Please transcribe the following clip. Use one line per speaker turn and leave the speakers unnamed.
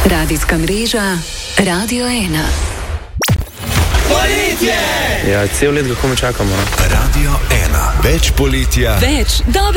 Radijska mreža Radio 1.
Poletje!
Ja, cel let ga komaj čakamo.
Radio 1. Več poletja.
Več dobre.